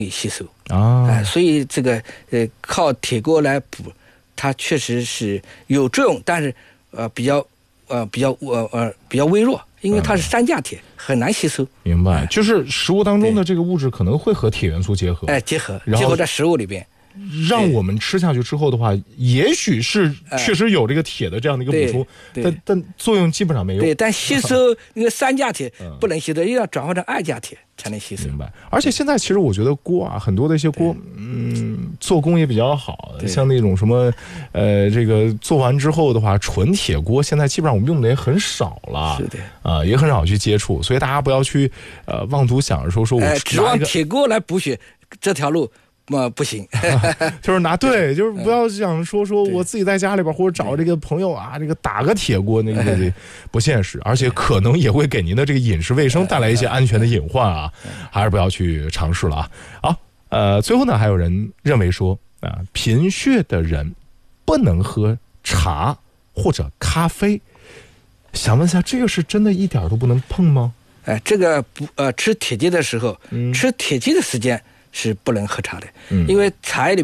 吸收啊，所以这个靠铁锅来补，它确实是有作用，但是比较微弱，因为它是三价铁，很难吸收。 明白，就是食物当中的这个物质可能会和铁元素结合， 结合在食物里边。 让我们吃下去之后的话，也许是确实有这个铁的这样的一个补充，但作用基本上没有。 对，但吸收那个三价铁不能吸收，要转换成二价铁才能吸收。 明白。而且现在其实我觉得锅啊，很多的一些锅，做工也比较好，像那种什么这个做完之后的话，纯铁锅现在基本上我们用的也很少了， 是的， 也很少去接触，所以大家不要去妄图想着说我指望铁锅来补血这条路。不行， 就是就是不要想说我自己在家里边或者找这个朋友啊，这个打个铁锅那个不现实，而且可能也会给您的这个饮食卫生带来一些安全的隐患啊，还是不要去尝试了啊。好，最后呢，还有人认为说贫血的人不能喝茶或者咖啡，想问一下，这个是真的一点都不能碰吗？ 这个吃铁剂的时候，吃铁剂的时间是不能喝茶的，因为茶里